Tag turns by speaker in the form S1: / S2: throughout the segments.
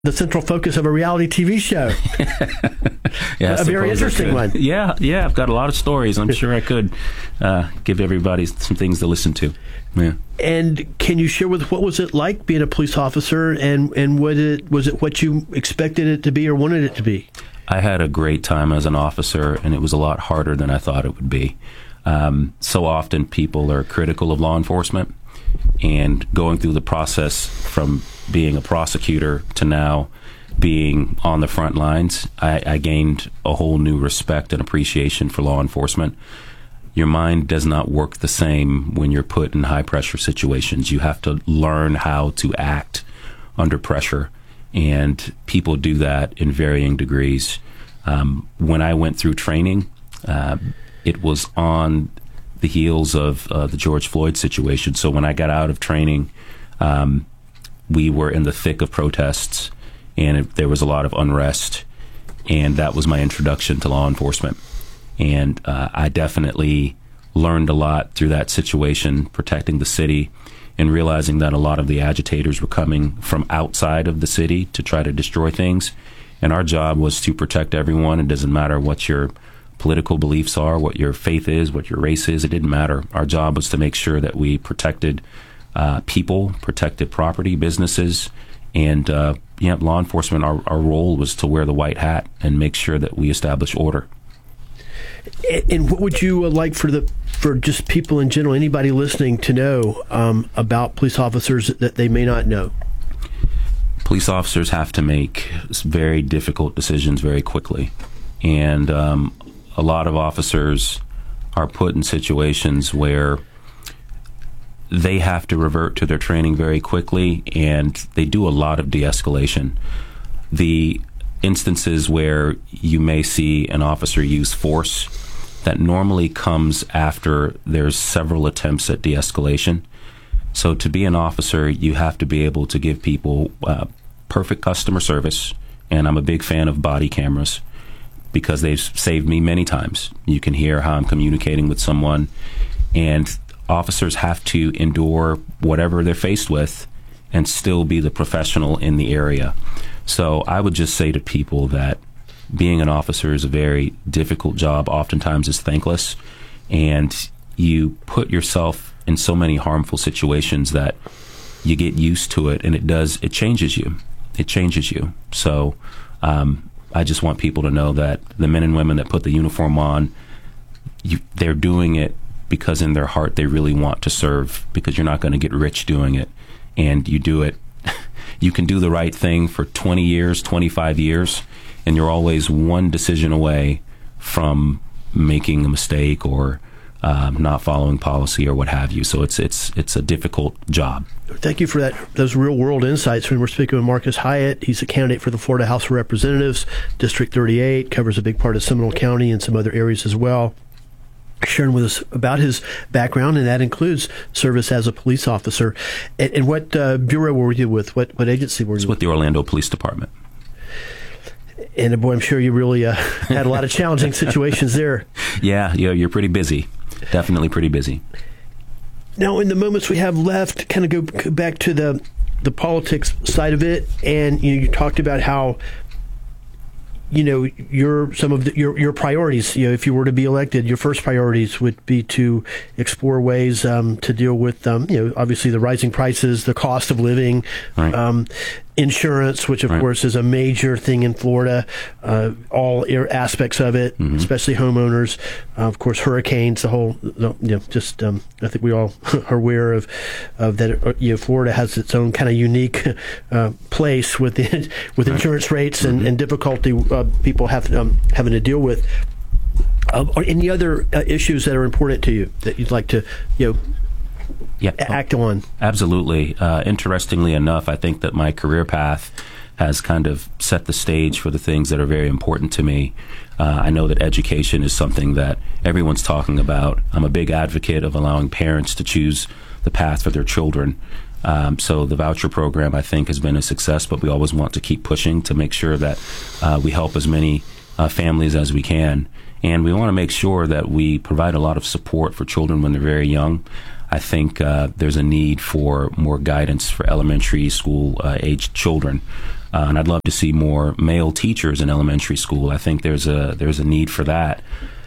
S1: the central focus of a reality TV show.
S2: Yeah,
S1: a very interesting one.
S2: Yeah, I've got a lot of stories. I'm sure I could give everybody some things to listen to. Yeah.
S1: And can you share with what was it like being a police officer, and was it what you expected it to be or wanted it to be?
S2: I had a great time as an officer, and it was a lot harder than I thought it would be. So often people are critical of law enforcement, and going through the process from being a prosecutor to now being on the front lines, I gained a whole new respect and appreciation for law enforcement. Your mind does not work the same when you're put in high-pressure situations. You have to learn how to act under pressure, and people do that in varying degrees. When I went through training, it was on the heels of the George Floyd situation. So when I got out of training, we were in the thick of protests, and there was a lot of unrest, and that was my introduction to law enforcement. And I definitely learned a lot through that situation, protecting the city, and realizing that a lot of the agitators were coming from outside of the city to try to destroy things. And our job was to protect everyone. It doesn't matter what your political beliefs are, what your faith is, what your race is. It didn't matter. Our job was to make sure that we protected people, protected property, businesses, and law enforcement. Our role was to wear the white hat and make sure that we establish order.
S1: And what would you like for just people in general, anybody listening, to know about police officers that they may not know?
S2: Police officers have to make very difficult decisions very quickly. And a lot of officers are put in situations where they have to revert to their training very quickly, and they do a lot of de-escalation. The instances where you may see an officer use force, that normally comes after there's several attempts at de-escalation. So to be an officer, you have to be able to give people perfect customer service, and I'm a big fan of body cameras because they've saved me many times. You can hear how I'm communicating with someone, and officers have to endure whatever they're faced with and still be the professional in the area. So I would just say to people that being an officer is a very difficult job, oftentimes is thankless, and you put yourself in so many harmful situations that you get used to it, and it changes you. It changes you. So I just want people to know that the men and women that put the uniform on, they're doing it because in their heart they really want to serve, because you're not going to get rich doing it. And you do it, you can do the right thing for 20 years, 25 years, and you're always one decision away from making a mistake or not following policy or what have you. So it's a difficult job.
S1: Thank you for those real world insights. When we're speaking with Marcus Hyatt, he's a candidate for the Florida House of Representatives, District 38, covers a big part of Seminole County and some other areas as well, sharing with us about his background, and that includes service as a police officer. And what bureau were you with? What agency were you with?
S2: With the Orlando Police Department.
S1: And boy, I'm sure you really had a lot of challenging situations there.
S2: Yeah, you're pretty busy. Definitely pretty busy.
S1: Now, in the moments we have left, kind of go back to the politics side of it, and you talked about how your priorities. If you were to be elected, your first priorities would be to explore ways to deal with obviously the rising prices, the cost of living,
S2: right.
S1: Insurance, which of course is a major thing in Florida, all aspects of it, especially homeowners, of course hurricanes, the whole, I think we all are aware of that. Florida has its own kind of unique place with insurance rates and difficulty people have having to deal with. Or any other issues that are important to you that you'd like to act on?
S2: Absolutely. Interestingly enough, I think that my career path has kind of set the stage for the things that are very important to me. I know that education is something that everyone's talking about. I'm a big advocate of allowing parents to choose the path for their children. So the voucher program, I think, has been a success, but we always want to keep pushing to make sure that we help as many families as we can. And we want to make sure that we provide a lot of support for children when they're very young. I think there's a need for more guidance for elementary school aged children. And I'd love to see more male teachers in elementary school. I think there's a need for that.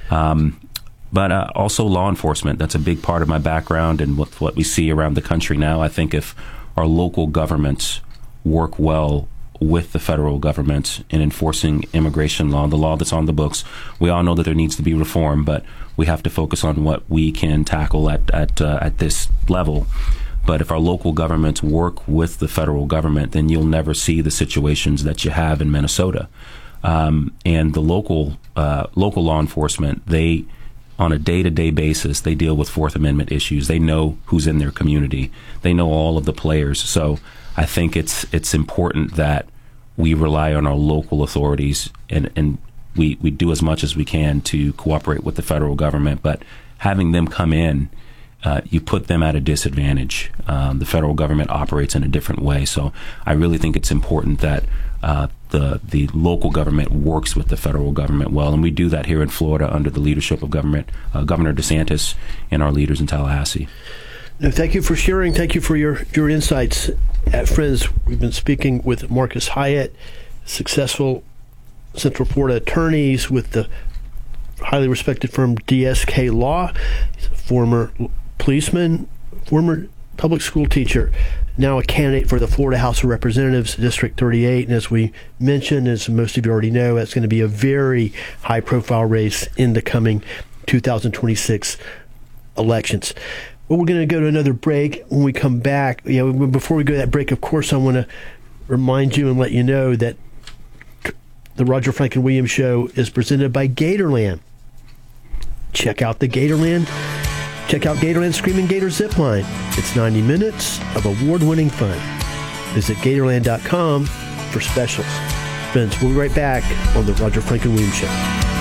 S2: But also law enforcement. That's a big part of my background and what we see around the country now. I think if our local governments work well with the federal government in enforcing immigration law, the law that's on the books, we all know that there needs to be reform, but we have to focus on what we can tackle at this level. But if our local governments work with the federal government, then you'll never see the situations that you have in Minnesota. And the local law enforcement, they, on a day-to-day basis, they deal with Fourth Amendment issues. They know who's in their community. They know all of the players. So I think it's important that we rely on our local authorities and we do as much as we can to cooperate with the federal government. But having them come in, you put them at a disadvantage. The federal government operates in a different way. So I really think it's important that the local government works with the federal government well. And we do that here in Florida under the leadership of Governor DeSantis and our leaders in Tallahassee.
S1: No, thank you for sharing. Thank you for your insights. Friends, we've been speaking with Marcus Hyatt, successful Central Florida attorneys with the highly respected firm DSK Law. He's a former policeman, former public school teacher, now a candidate for the Florida House of Representatives, District 38. And as we mentioned, as most of you already know, that's going to be a very high-profile race in the coming 2026 elections. Well, we're going to go to another break. When we come back, before we go to that break, of course, I want to remind you and let you know that the Roger Franklin Williams Show is presented by Gatorland. Check out Gatorland Screaming Gator Zipline. It's 90 minutes of award-winning fun. Visit Gatorland.com for specials. Friends, we'll be right back on the Roger Franklin Williams Show.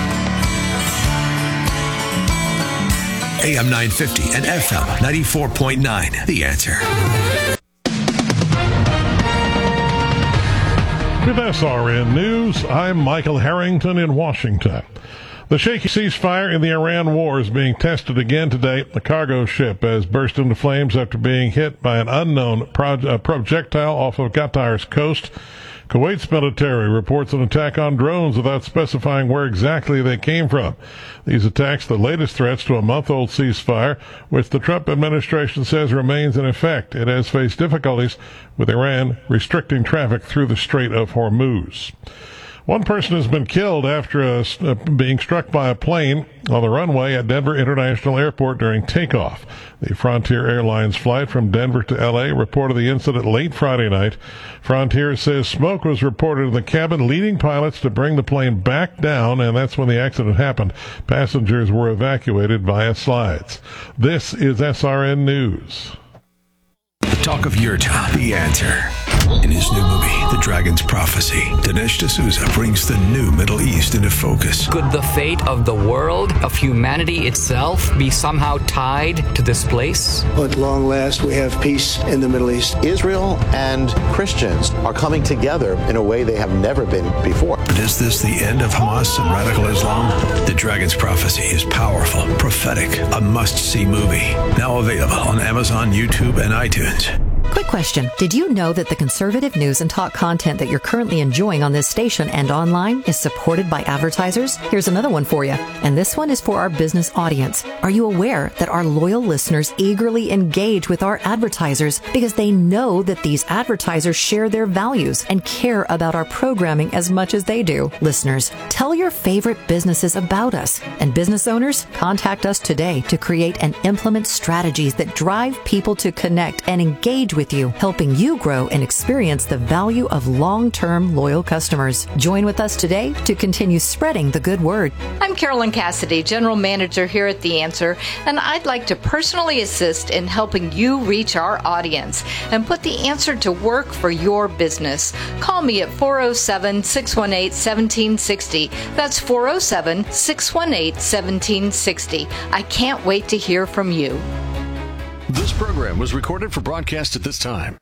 S3: AM 950 and FM 94.9. The Answer.
S4: With SRN News, I'm Michael Harrington in Washington. The shaky ceasefire in the Iran war is being tested again today. A cargo ship has burst into flames after being hit by an unknown projectile off of Qatar's coast. Kuwait's military reports an attack on drones without specifying where exactly they came from. These attacks, the latest threats to a month-old ceasefire, which the Trump administration says remains in effect. It has faced difficulties with Iran restricting traffic through the Strait of Hormuz. One person has been killed after being struck by a plane on the runway at Denver International Airport during takeoff. The Frontier Airlines flight from Denver to L.A. reported the incident late Friday night. Frontier says smoke was reported in the cabin, leading pilots to bring the plane back down, and that's when the accident happened. Passengers were evacuated via slides. This is SRN News.
S3: The talk of your town, The Answer. In his new movie, The Dragon's Prophecy, Dinesh D'Souza brings the new Middle East into focus.
S5: Could the fate of the world, of humanity itself, be somehow tied to this place?
S6: At long last, we have peace in the Middle East.
S7: Israel and Christians are coming together in a way they have never been before.
S3: But is this the end of Hamas and radical Islam? The Dragon's Prophecy is powerful, prophetic, a must-see movie. Now available on Amazon, YouTube, and iTunes.
S8: Quick question. Did you know that the conservative news and talk content that you're currently enjoying on this station and online is supported by advertisers? Here's another one for you. And this one is for our business audience. Are you aware that our loyal listeners eagerly engage with our advertisers because they know that these advertisers share their values and care about our programming as much as they do? Listeners, tell your favorite businesses about us. And business owners, contact us today to create and implement strategies that drive people to connect and engage with you, helping you grow and experience the value of long-term loyal customers. Join with us today to continue spreading the good word.
S9: I'm Carolyn Cassidy, General Manager here at The Answer, and I'd like to personally assist in helping you reach our audience and put The Answer to work for your business. Call me at 407-618-1760. That's 407-618-1760. I can't wait to hear from you.
S10: This program was recorded for broadcast at this time.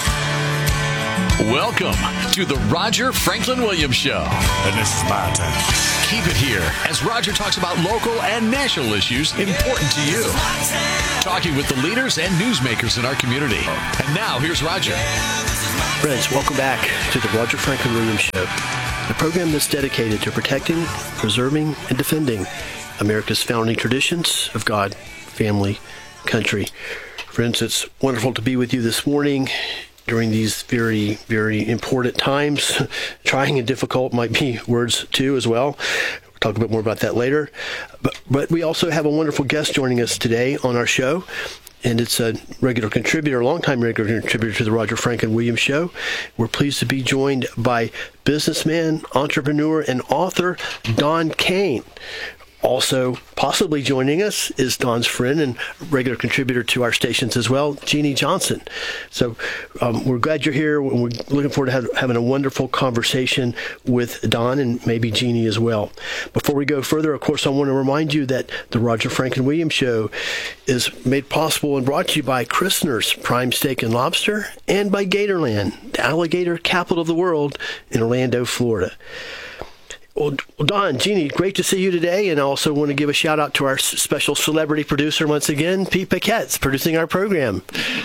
S10: Welcome to the Roger Franklin Williams Show.
S11: And this is my time.
S10: Keep it here as Roger talks about local and national issues important to you. Talking with the leaders and newsmakers in our community. And now here's Roger.
S1: Friends, welcome back to the Roger Franklin Williams Show, the program that's dedicated to protecting, preserving, and defending America's founding traditions of God, family, country. Friends, it's wonderful to be with you this morning during these very, very important times. Trying and difficult might be words too as well. We'll talk a bit more about that later. But we also have a wonderful guest joining us today on our show. And it's a regular contributor, longtime regular contributor to the Roger Franklin Williams Show. We're pleased to be joined by businessman, entrepreneur, and author Don Kane. Also, possibly joining us is Don's friend and regular contributor to our stations as well, Jeannie Johnson. So we're glad you're here. We're looking forward to having a wonderful conversation with Don and maybe Jeannie as well. Before we go further, of course, I want to remind you that the Roger Franklin Williams Show is made possible and brought to you by Christner's Prime Steak and Lobster and by Gatorland, the alligator capital of the world in Orlando, Florida. Well, Don, Jeannie, great to see you today, and I also want to give a shout-out to our special celebrity producer once again, Pete Paquette's producing our program.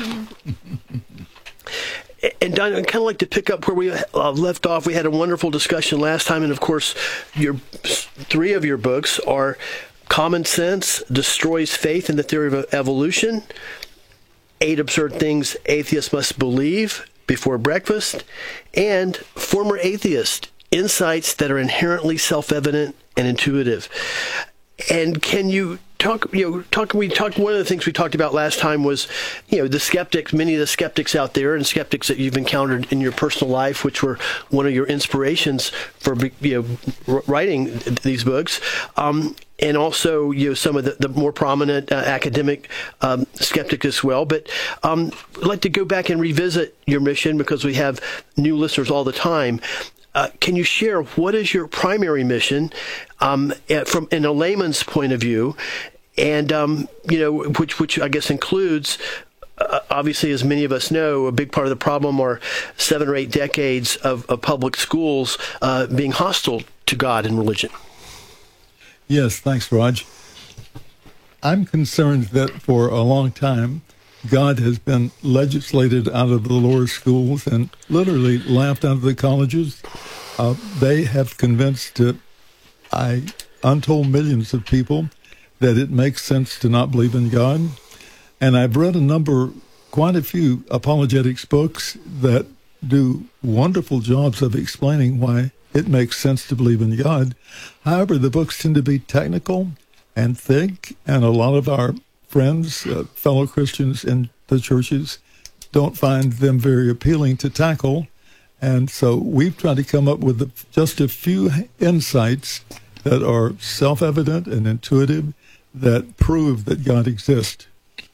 S1: And Don, I'd kind of like to pick up where we left off. We had a wonderful discussion last time, and of course, three of your books are Common Sense, Destroys Faith in the Theory of Evolution, 8 Absurd Things Atheists Must Believe Before Breakfast, and Former Atheist, Insights that are inherently self-evident and intuitive. And can you talk, one of the things we talked about last time was, the skeptics, many of the skeptics out there and skeptics that you've encountered in your personal life, which were one of your inspirations for, writing these books. And also, some of the more prominent academic skeptics as well. But I'd like to go back and revisit your mission because we have new listeners all the time. Can you share what is your primary mission from in a layman's point of view, and which I guess includes obviously, as many of us know, a big part of the problem are 7 or 8 decades of public schools being hostile to God and religion.
S11: Yes, thanks, Raj. I'm concerned that for a long time, God has been legislated out of the lower schools and literally laughed out of the colleges. They have convinced untold millions of people that it makes sense to not believe in God. And I've read quite a few apologetics books that do wonderful jobs of explaining why it makes sense to believe in God. However, the books tend to be technical and thick, and a lot of our friends, fellow Christians in the churches, don't find them very appealing to tackle. And so we've tried to come up with just a few insights that are self-evident and intuitive that prove that God exists.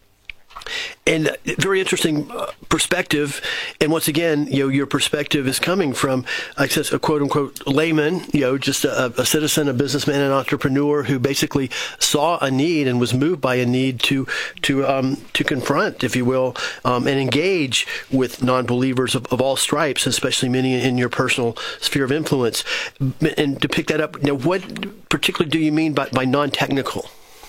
S1: And very interesting perspective. And once again, your perspective is coming from, I guess, a quote-unquote layman, just a citizen, a businessman, an entrepreneur who basically saw a need and was moved by a need to confront, if you will, and engage with non-believers of all stripes, especially many in your personal sphere of influence. And to pick that up, what particularly do you mean by non-technical?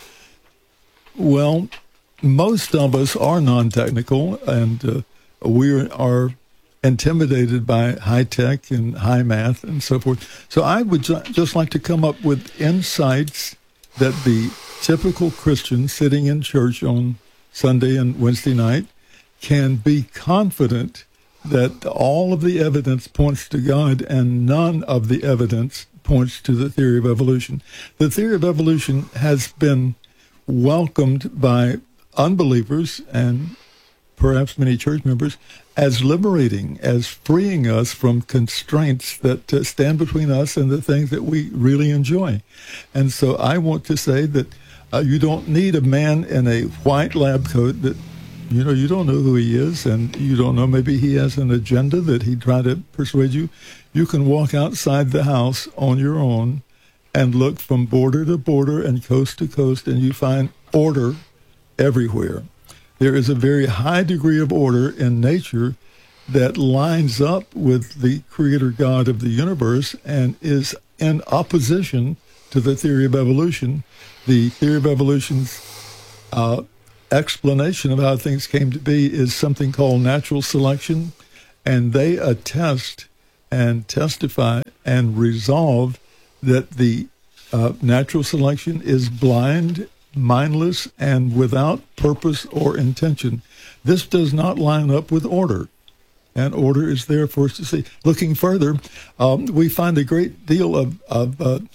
S11: Well, most of us are non-technical, and we are intimidated by high tech and high math and so forth. So I would just like to come up with insights that the typical Christian sitting in church on Sunday and Wednesday night can be confident that all of the evidence points to God and none of the evidence points to the theory of evolution. The theory of evolution has been welcomed by unbelievers and perhaps many church members as liberating, as freeing us from constraints that stand between us and the things that we really enjoy. And so I want to say that you don't need a man in a white lab coat that, you don't know who he is, and you don't know, maybe he has an agenda that he tried to persuade you. You can walk outside the house on your own and look from border to border and coast to coast, and you find order everywhere. There is a very high degree of order in nature that lines up with the creator God of the universe and is in opposition to the theory of evolution. The theory of evolution's explanation of how things came to be is something called natural selection, and they attest and testify and resolve that the natural selection is blind, mindless, and without purpose or intention. This does not line up with order, and order is there for us to see. Looking further, we find a great deal of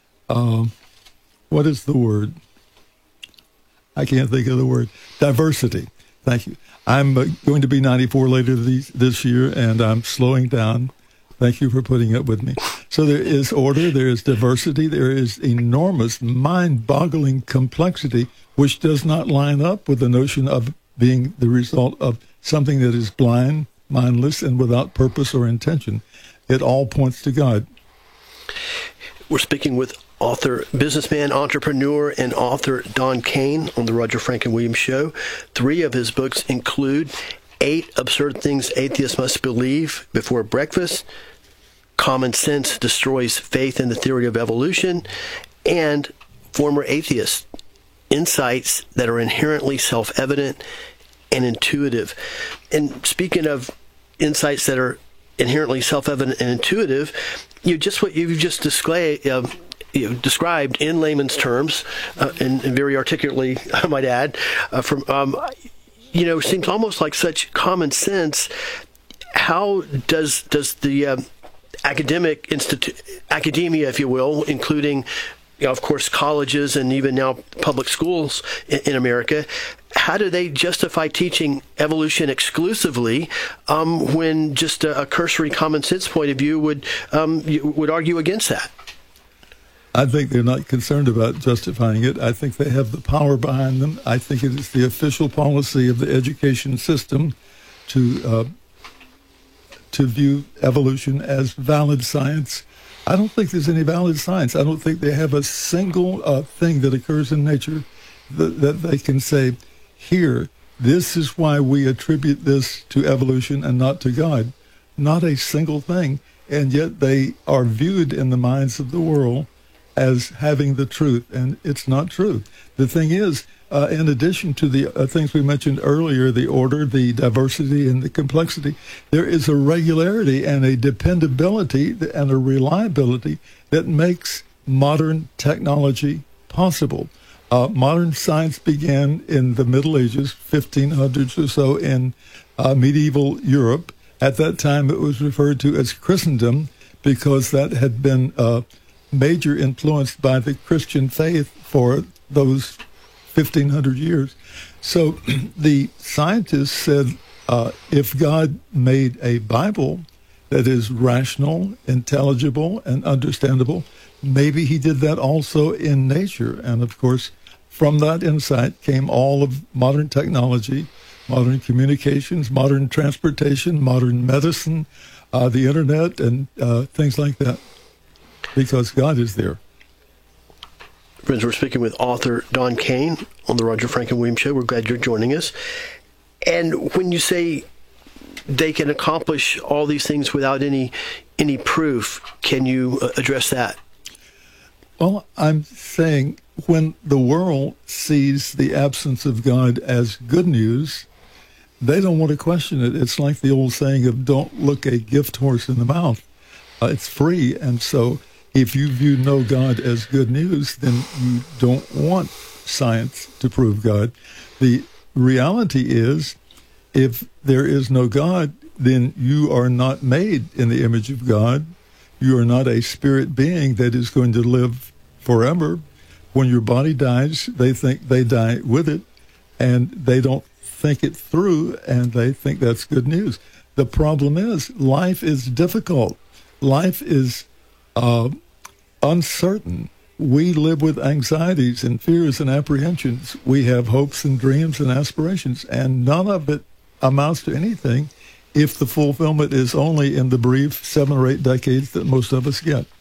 S11: what is the word? I can't think of the word. Diversity. Thank you. I'm going to be 94 later this year, and I'm slowing down. Thank you for putting up with me. So there is order, there is diversity, there is enormous, mind-boggling complexity, which does not line up with the notion of being the result of something that is blind, mindless, and without purpose or intention. It all points to God.
S1: We're speaking with author, businessman, entrepreneur, and author Don Kane on the Roger Franklin Williams Show. 3 of his books include 8 Absurd Things Atheists Must Believe Before Breakfast, Common Sense Destroys Faith in the Theory of Evolution, and Former Atheists, Insights that are Inherently Self-Evident and Intuitive. And speaking of insights that are inherently self-evident and intuitive, just what you've just described in layman's terms, and very articulately, I might add, seems almost like such common sense. How does the academia, if you will, including, of course, colleges and even now public schools in America, how do they justify teaching evolution exclusively when just a cursory common sense point of view would argue against that?
S11: I think they're not concerned about justifying it. I think they have the power behind them. I think it is the official policy of the education system to view evolution as valid science. I don't think there's any valid science. I don't think they have a single thing that occurs in nature that they can say, here, this is why we attribute this to evolution and not to God. Not a single thing. And yet they are viewed in the minds of the world as having the truth, and it's not true. The thing is, in addition to the things we mentioned earlier, the order, the diversity, and the complexity, there is a regularity and a dependability and a reliability that makes modern technology possible. Modern science began in the Middle Ages, 1500s or so, in medieval Europe. At that time, it was referred to as Christendom because that had been major influenced by the Christian faith for those 1,500 years. So the scientists said, if God made a Bible that is rational, intelligible, and understandable, maybe he did that also in nature. And of course, from that insight came all of modern technology, modern communications, modern transportation, modern medicine, the internet, and things like that. Because God is there.
S1: Friends, we're speaking with author Don Kane on the Roger Franklin Williams Show. We're glad you're joining us. And when you say they can accomplish all these things without any proof, can you address that?
S11: Well, I'm saying when the world sees the absence of God as good news, they don't want to question it. It's like the old saying of don't look a gift horse in the mouth. It's free, and so if you view no God as good news, then you don't want science to prove God. The reality is, if there is no God, then you are not made in the image of God. You are not a spirit being that is going to live forever. When your body dies, they think they die with it, and they don't think it through, and they think that's good news. The problem is, life is difficult. Life is uncertain. We live with anxieties and fears and apprehensions. We have hopes and dreams and aspirations, and none of it amounts to anything if the fulfillment is only in the brief 7 or 8 decades that most of us get.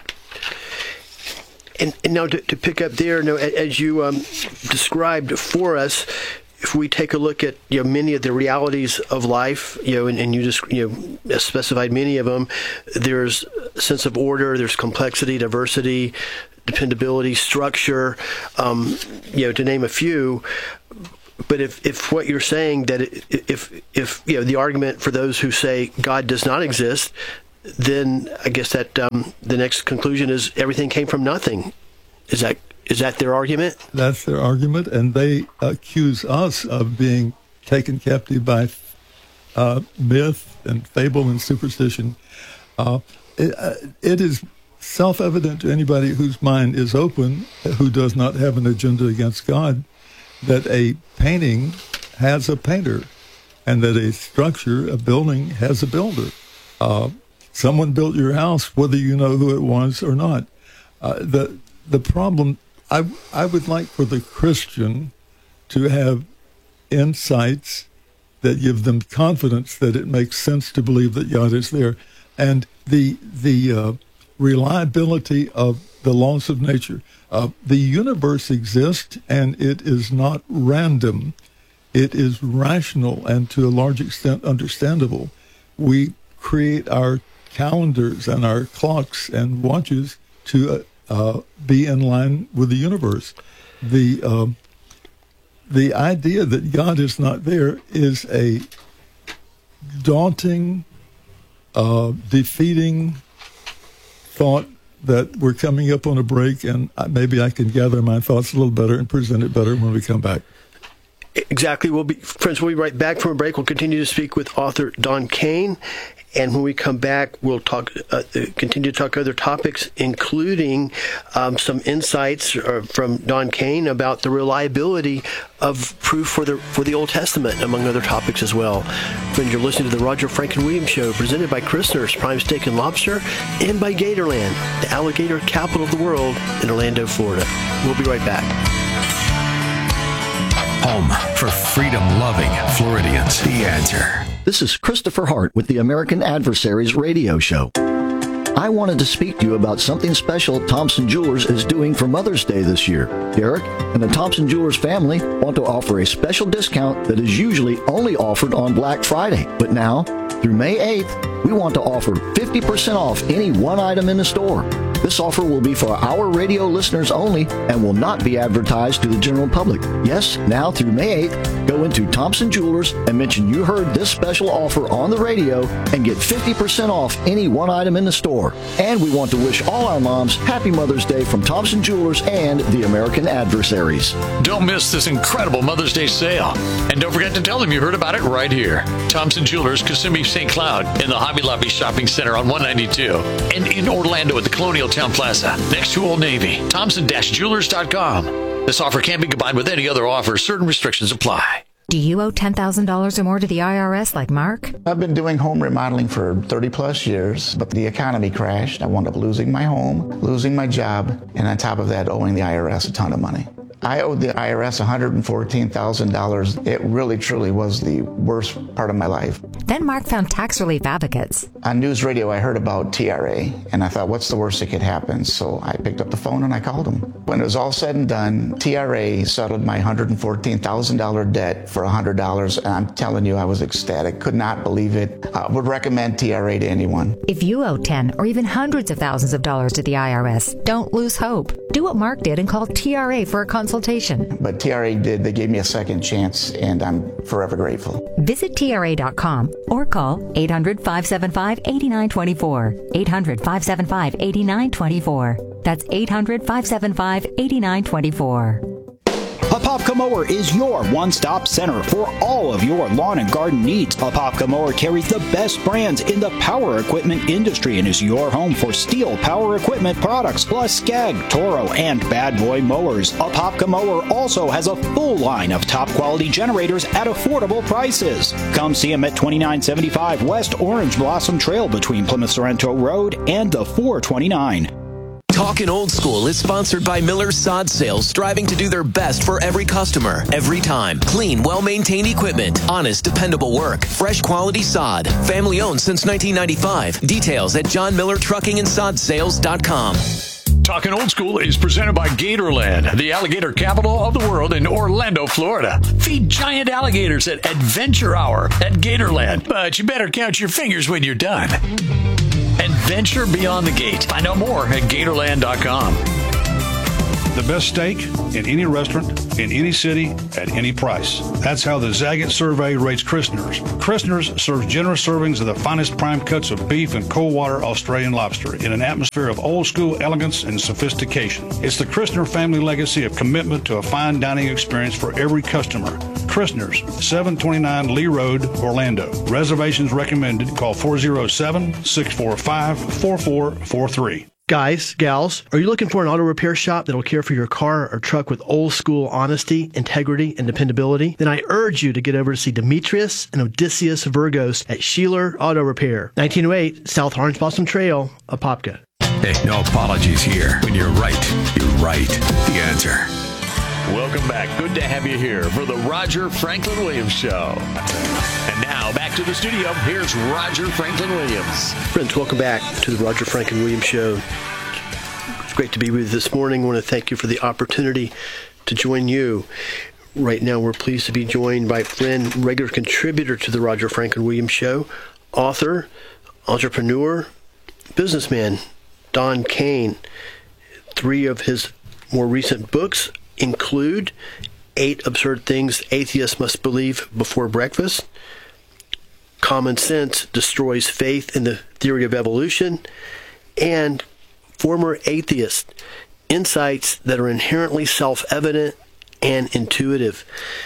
S1: And now to pick up there, as you described for us, if we take a look at many of the realities of life, and you just specified many of them, there's a sense of order, there's complexity, diversity, dependability, structure, to name a few. But if what you're saying that if the argument for those who say God does not exist, then I guess that the next conclusion is everything came from nothing. Is that their argument? That's their argument, and they accuse us of being taken captive by myth and fable and superstition. It is self-evident to anybody whose mind is open, who does not have an agenda against God, that a painting has a painter, and that a structure, a building, has a builder. Someone built your house, whether you know who it was or not. The problem, I would like for the Christian to have insights that give them confidence that it makes sense to believe that God is there, and the reliability of the laws of nature. The universe exists, and it is not random. It is rational and to a large extent understandable. We create our calendars and our clocks and watches to be in line with the universe. The idea that God is not there is a daunting, defeating thought that we're coming up on a break, and maybe I can gather my thoughts a little better and present it better when we come back. Exactly. We'll be right back from a break. We'll continue to speak with author Don Kane, and when we come back, we'll continue to talk other topics, including some insights from Don Kane about the reliability of proof for the Old Testament, among other topics as well. Friends, you're listening to the Roger Franklin Williams Show, presented by Christner's Prime Steak and Lobster, and by Gatorland, the alligator capital of the world in Orlando, Florida. We'll be right back.
S10: Home for freedom-loving Floridians. The Answer.
S12: This is Christopher Hart with the American Adversaries radio show. I wanted to speak to you about something special Thompson Jewelers is doing for Mother's Day this year. Derek and the Thompson Jewelers family want to offer a special discount that is usually only offered on Black Friday. But now, through May 8th, we want to offer 50% off any one item in the store. This offer will be for our radio listeners only and will not be advertised to the general public. Yes, now through May 8th, go into Thompson Jewelers and mention you heard this special offer on the radio and get 50% off any one item in the store. And we want to wish all our moms Happy Mother's Day from Thompson Jewelers and the American Adversaries.
S10: Don't miss this incredible Mother's Day sale. And don't forget to tell them you heard about it right here. Thompson Jewelers, Kissimmee, St. Cloud, in the Hobby Lobby Shopping Center on 192, and in Orlando at the Colonial Town Plaza, next to Old Navy. Thompson-Jewelers.com. This offer can't be combined with any other offer. Certain restrictions apply.
S8: Do you owe $10,000 or more to the IRS like Mark?
S13: I've been doing home remodeling for 30 plus years, but the economy crashed. I wound up losing my home, losing my job, and on top of that, owing the IRS a ton of money. I owed the IRS $114,000. It really, truly was the worst part of my life.
S8: Then Mark found tax relief advocates.
S13: On news radio, I heard about TRA, and I thought, what's the worst that could happen? So I picked up the phone and I called them. When it was all said and done, TRA settled my $114,000 debt for $100, and I'm telling you, I was ecstatic. Could not believe it. Would recommend TRA to anyone.
S8: If you owe 10 or even hundreds of thousands of dollars to the IRS, don't lose hope. Do what Mark did and call TRA for a consultation.
S13: But TRA did. They gave me a second chance, and I'm forever grateful.
S8: Visit TRA.com or call 800-575-8924. 800-575-8924. That's 800-575-8924.
S14: Apopka Mower is your one-stop center for all of your lawn and garden needs. Apopka Mower carries the best brands in the power equipment industry and is your home for Steel power equipment products, plus Skag, Toro, and Bad Boy mowers. Apopka Mower also has a full line of top-quality generators at affordable prices. Come see them at 2975 West Orange Blossom Trail between Plymouth Sorrento Road and the 429.
S15: Talkin' Old School is sponsored by Miller Sod Sales, striving to do their best for every customer, every time. Clean, well-maintained equipment, honest, dependable work, fresh quality sod, family owned since 1995. Details at johnmillertruckingandsod.sales.com.
S10: Talkin' Old School is presented by Gatorland, the alligator capital of the world in Orlando, Florida. Feed giant alligators at Adventure Hour at Gatorland, but you better count your fingers when you're done. Adventure beyond the gate. Find out more at Gatorland.com.
S16: the best steak in any restaurant, in any city, at any price. That's how the Zagat survey rates Christner's. Christner's serves generous servings of the finest prime cuts of beef and cold water Australian lobster in an atmosphere of old school elegance and sophistication. It's the Christner family legacy of commitment to a fine dining experience for every customer. Christner's, 729 Lee Road, Orlando. Reservations recommended. Call 407-645-4443.
S1: Guys, gals, are you looking for an auto repair shop that'll care for your car or truck with old school honesty, integrity, and dependability? Then I urge you to get over to see Demetrius and Odysseus Virgos at Sheeler Auto Repair, 1908 South Orange Blossom Trail, Apopka.
S3: Hey, no apologies here. When you're right, you're right. The Answer.
S10: Welcome back. Good to have you here for the Roger Franklin Williams Show. And now back to the studio. Here's Roger Franklin Williams.
S1: Friends, welcome back to the Roger Franklin Williams Show. It's great to be with you this morning. I want to thank you for the opportunity to join you. Right now, we're pleased to be joined by a friend, regular contributor to the Roger Franklin Williams Show, author, entrepreneur, businessman, Don Kane. 3 of his more recent books include 8 Absurd Things Atheists Must Believe Before Breakfast, Common Sense Destroys Faith in the Theory of Evolution, and Former Atheist, Insights that are Inherently Self-Evident and Intuitive.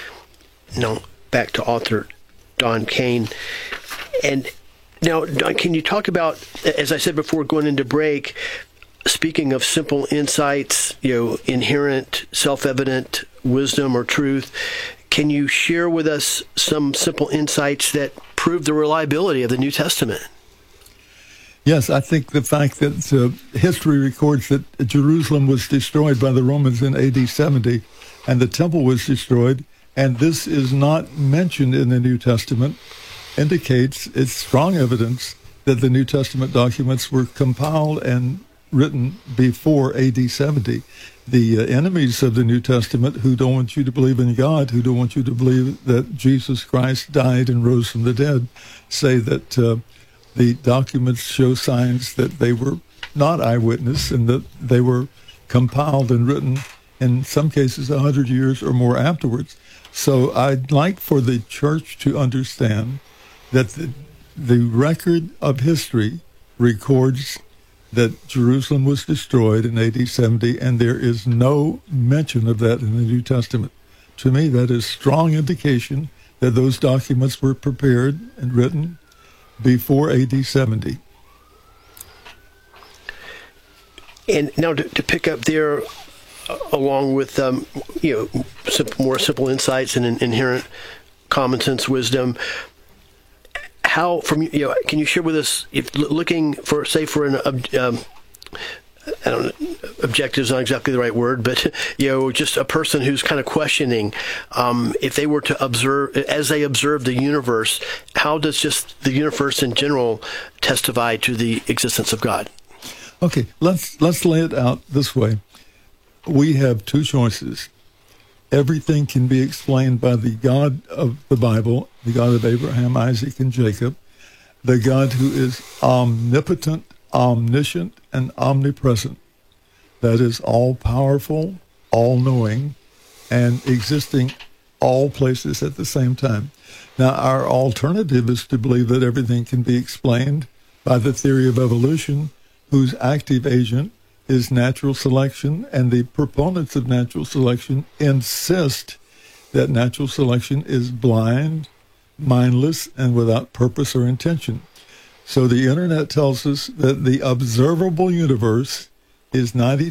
S1: Now, back to author Don Kane. And now, Don, can you talk about, as I said before going into break, speaking of simple insights, inherent, self-evident wisdom or truth, can you share with us some simple insights that prove the reliability of the New Testament?
S11: Yes, I think the fact that history records that Jerusalem was destroyed by the Romans in AD 70 and the temple was destroyed, and this is not mentioned in the New Testament, indicates it's strong evidence that the New Testament documents were compiled and written before AD 70. The enemies of the New Testament, who don't want you to believe in God, who don't want you to believe that Jesus Christ died and rose from the dead, say that the documents show signs that they were not eyewitness and that they were compiled and written, in some cases, 100 years or more afterwards. So I'd like for the church to understand that the record of history records that Jerusalem was destroyed in AD 70, and there is no mention of that in the New Testament. To me, that is strong indication that those documents were prepared and written before AD 70.
S1: And now to pick up there, along with more simple insights and inherent common sense wisdom, how can you share with us, if looking for, say, for an I don't know, objective is not exactly the right word, but just a person who's kind of questioning, if they were to observe, as they observe the universe, how does just the universe in general testify to the existence of God?
S11: Okay, let's lay it out this way. We have 2 choices. Everything can be explained by the God of the Bible, the God of Abraham, Isaac, and Jacob, the God who is omnipotent, omniscient, and omnipresent. That is all-powerful, all-knowing, and existing all places at the same time. Now, our alternative is to believe that everything can be explained by the theory of evolution, whose active agent is natural selection, and the proponents of natural selection insist that natural selection is blind, mindless, and without purpose or intention. So the internet tells us that the observable universe is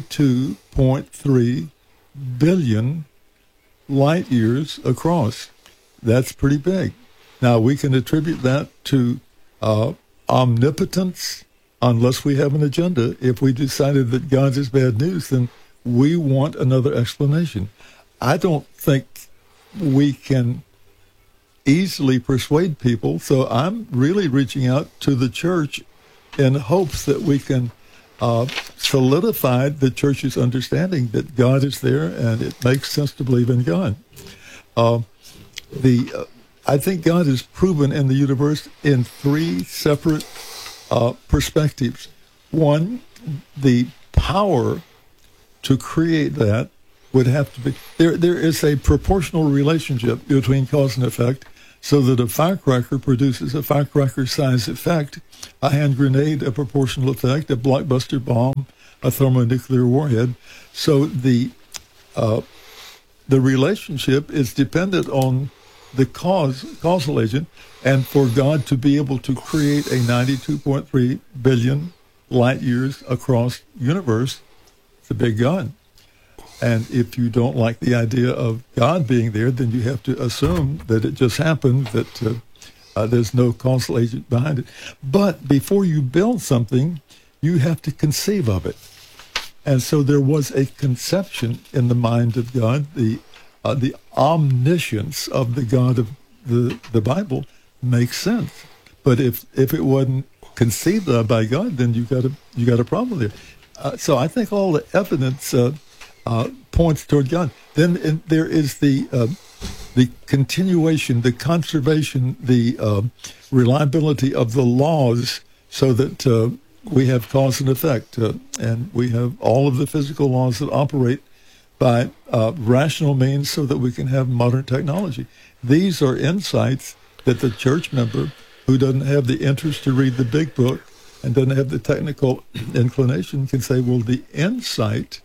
S11: 92.3 billion light years across. That's pretty big. Now, we can attribute that to omnipotence, unless we have an agenda. If we decided that God is bad news, then we want another explanation. I don't think we can easily persuade people, so I'm really reaching out to the church in hopes that we can solidify the church's understanding that God is there and it makes sense to believe in God. I think God is proven in the universe in 3 separate perspectives. One, the power to create that would have to be there is a proportional relationship between cause and effect, so that a firecracker produces a firecracker-size effect, a hand grenade a proportional effect, a blockbuster bomb a thermonuclear warhead. So the relationship is dependent on the causal agent, and for God to be able to create a 92.3 billion light years across universe, it's a big God. And if you don't like the idea of God being there, then you have to assume that it just happened, that there's no causal agent behind it. But before you build something, you have to conceive of it. And so there was a conception in the mind of God. The omniscience of the God of the Bible makes sense. But if it wasn't conceived of by God, then you got a problem there. So I think all the evidence points toward God. Then there is the continuation, the conservation, the reliability of the laws, so that we have cause and effect, and we have all of the physical laws that operate by rational means, so that we can have modern technology. These are insights that the church member who doesn't have the interest to read the big book and doesn't have the technical inclination can say, well, the insight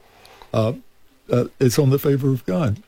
S11: is on the favor of God.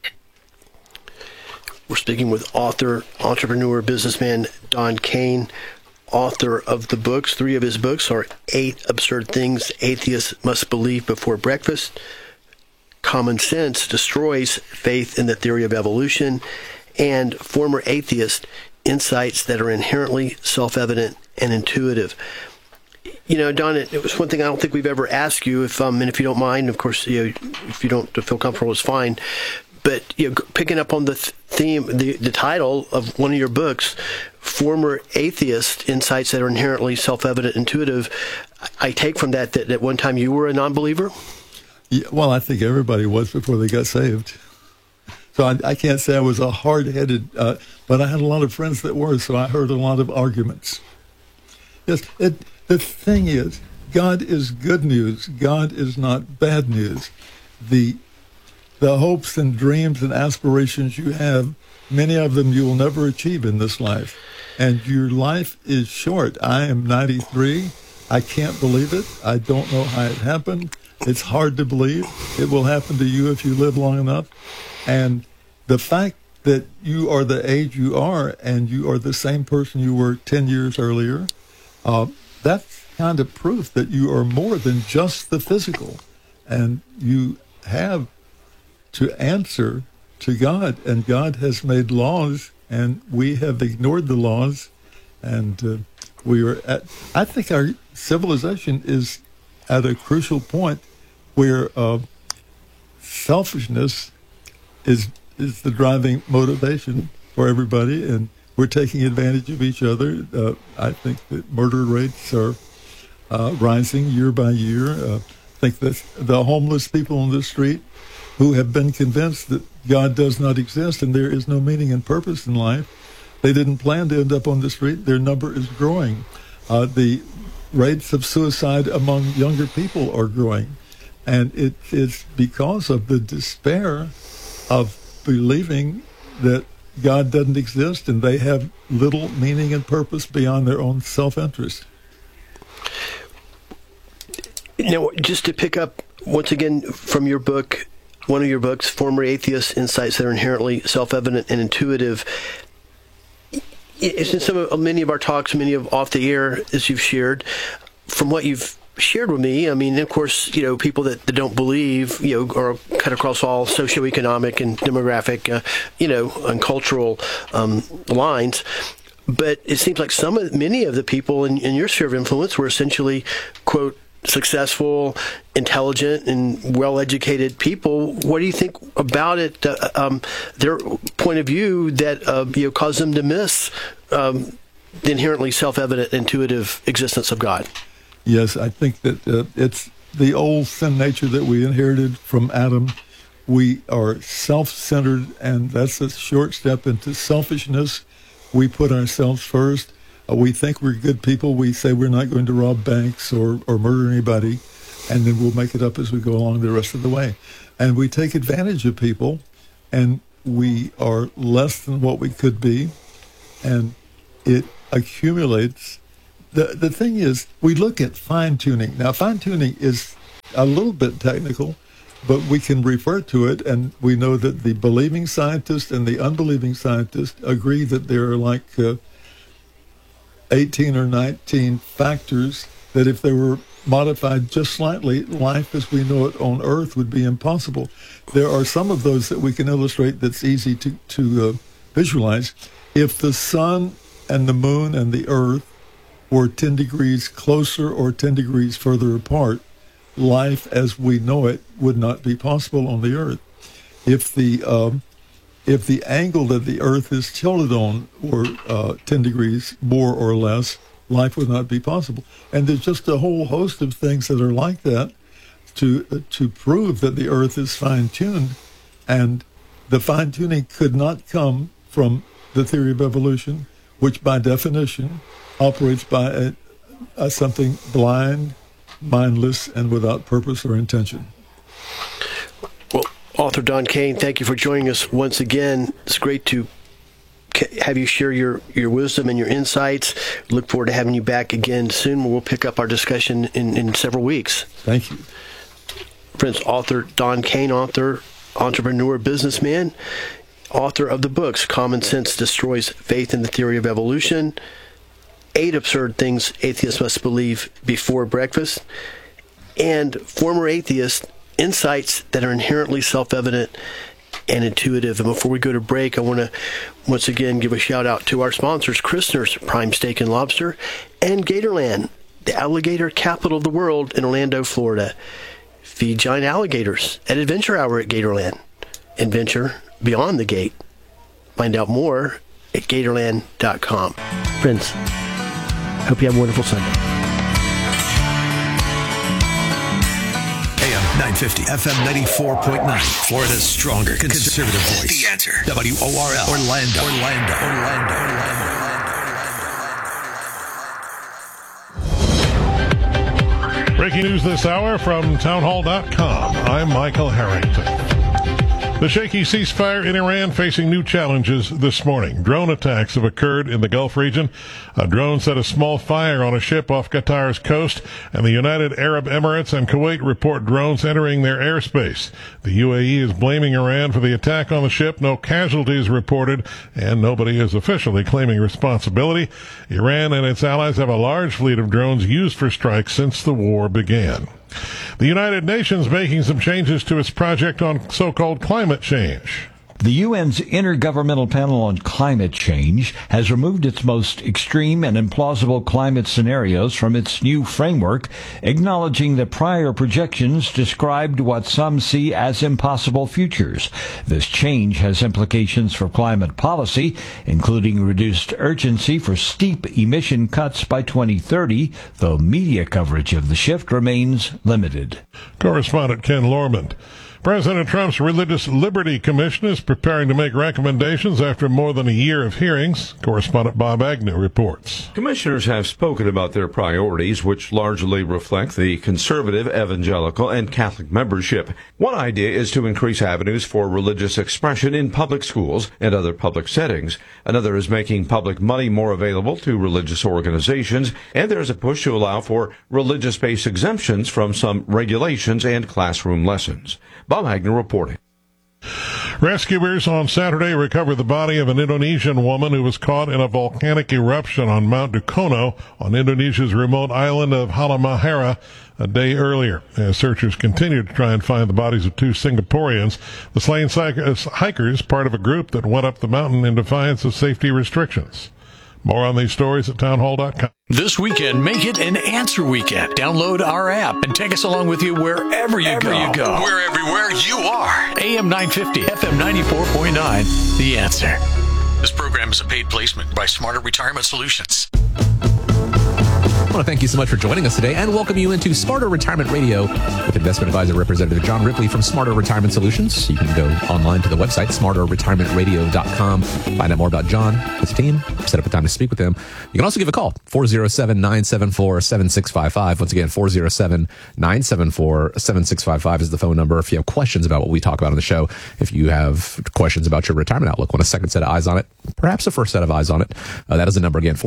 S1: We're speaking with author, entrepreneur, businessman Don Kane, author of the books. 3 of his books are 8 Absurd Things Atheists Must Believe Before Breakfast, Common Sense Destroys Faith in the Theory of Evolution, and Former Atheist, Insights That Are Inherently Self-Evident and Intuitive. You know, Don, it was one thing I don't think we've ever asked you, and if you don't mind, of course, if you don't feel comfortable, it's fine. But picking up on the theme, the title of one of your books, Former Atheist, Insights That Are Inherently Self-Evident, Intuitive, I take from that at one time you were a non-believer?
S11: Yeah, well, I think everybody was before they got saved. So I can't say I was a hard-headed, but I had a lot of friends that were, so I heard a lot of arguments. Yes, the thing is, God is good news. God is not bad news. The hopes and dreams and aspirations you have, many of them you will never achieve in this life. And your life is short. I am 93. I can't believe it. I don't know how it happened. It's hard to believe. It will happen to you if you live long enough. And the fact that you are the age you are and you are the same person you were 10 years earlier, that's kind of proof that you are more than just the physical. And you have to answer to God, and God has made laws, and we have ignored the laws, and I think our civilization is at a crucial point where selfishness is the driving motivation for everybody, and we're taking advantage of each other. I think that murder rates are rising year by year. I think that the homeless people on the street who have been convinced that God does not exist and there is no meaning and purpose in life, they didn't plan to end up on the street. Their number is growing. The rates of suicide among younger people are growing. And it's because of the despair of believing that God doesn't exist and they have little meaning and purpose beyond their own self-interest.
S1: Now, just to pick up once again from your book, one of your books, Former Atheist, Insights That Are Inherently Self-Evident and Intuitive, in many of our talks, many of off the air, as you've shared, from what you've shared with me, I mean, of course, people that don't believe, are cut across all socioeconomic and demographic, and cultural lines. But it seems like many of the people in your sphere of influence were essentially, quote, successful, intelligent, and well-educated people. What do you think about it? Their point of view that caused them to miss the inherently self-evident, intuitive existence of God.
S11: Yes, I think that it's the old sin nature that we inherited from Adam. We are self-centered, and that's a short step into selfishness. We put ourselves first. We think we're good people. We say we're not going to rob banks or murder anybody. and then we'll make it up as we go along the rest of the way. And we take advantage of people, and we are less than what we could be, and it accumulates. The thing is, we look at fine-tuning. Now, fine-tuning is a little bit technical, but we can refer to it, and we know that the believing scientist and the unbelieving scientist agree that there are like 18 or 19 factors that if they were modified just slightly, life as we know it on Earth would be impossible. There are some of those that we can illustrate that's easy to visualize. If the sun and the moon and the Earth were 10 degrees closer or 10 degrees further apart, life as we know it would not be possible on the Earth. If the angle that the Earth is tilted on were 10 degrees more or less, life would not be possible. And there's just a whole host of things that are like that to prove that the Earth is fine-tuned. And the fine-tuning could not come from the theory of evolution, which by definition operates by something blind, mindless, and without purpose or intention.
S1: Well, author Don Kane, thank you for joining us once again. It's great to have you share your wisdom and your insights. Look forward to having you back again soon. We'll pick up our discussion in several weeks.
S11: Thank you.
S1: Friends, author Don Kane, author, entrepreneur, businessman, author of the books Common Sense Destroys Faith in the Theory of Evolution, 8 Absurd Things Atheists Must Believe Before Breakfast, and former atheist, Insights That Are Inherently Self-Evident and Intuitive. And before we go to break, I want to once again give a shout out to our sponsors, Christner's Prime Steak and Lobster, and Gatorland, the alligator capital of the world in Orlando, Florida. Feed giant alligators at Adventure Hour at Gatorland. Adventure beyond the gate. Find out more at Gatorland.com. Friends, hope you have a wonderful Sunday.
S3: AM 950, FM 94.9. Florida's stronger conservative voice. The Answer. WORL. Orlando.
S4: Breaking news this hour from townhall.com. I'm Michael Harrington. The shaky ceasefire in Iran facing new challenges this morning. Drone attacks have occurred in the Gulf region. A drone set a small fire on a ship off Qatar's coast, and the United Arab Emirates and Kuwait report drones entering their airspace. The UAE is blaming Iran for the attack on the ship. No casualties reported, and nobody is officially claiming responsibility. Iran and its allies have a large fleet of drones used for strikes since the war began. The United Nations making some changes to its project on so-called climate change.
S17: The UN's Intergovernmental Panel on Climate Change has removed its most extreme and implausible climate scenarios from its new framework, acknowledging that prior projections described what some see as impossible futures. This change has implications for climate policy, including reduced urgency for steep emission cuts by 2030, though media coverage of the shift remains limited.
S4: Correspondent Ken Lormond. President Trump's Religious Liberty Commission is preparing to make recommendations after more than a year of hearings. Correspondent Bob Agnew reports.
S18: Commissioners have spoken about their priorities, which largely reflect the conservative, evangelical, and Catholic membership. One idea is to increase avenues for religious expression in public schools and other public settings. Another is making public money more available to religious organizations, and there's a push to allow for religious-based exemptions from some regulations and classroom lessons. Bob Hagner reporting.
S4: Rescuers on Saturday recovered the body of an Indonesian woman who was caught in a volcanic eruption on Mount Dukono on Indonesia's remote island of Halmahera a day earlier. As searchers continued to try and find the bodies of 2 Singaporeans, the slain hikers, part of a group that went up the mountain in defiance of safety restrictions. More on these stories at townhall.com.
S10: This weekend, make it an Answer Weekend. Download our app and take us along with you wherever you go.
S3: We're everywhere you are.
S10: AM 950, FM 94.9, The Answer. This program is a paid placement by Smarter Retirement Solutions.
S19: I want to thank you so much for joining us today and welcome you into Smarter Retirement Radio with investment advisor Representative John Ripley from Smarter Retirement Solutions. You can go online to the website, smarterretirementradio.com. Find out more about John, his team, set up a time to speak with him. You can also give a call, 407-974-7655. Once again, 407-974-7655 is the phone number. If you have questions about what we talk about on the show, if you have questions about your retirement outlook, want a second set of eyes on it, perhaps a first set of eyes on it, that is the number again,